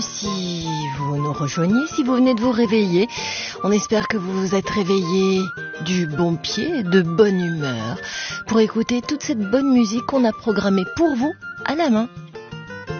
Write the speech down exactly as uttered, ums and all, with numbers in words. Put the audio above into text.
Si vous nous rejoignez, si vous venez de vous réveiller, on espère que vous vous êtes réveillé du bon pied, de bonne humeur, pour écouter toute cette bonne musique qu'on a programmée pour vous à la main.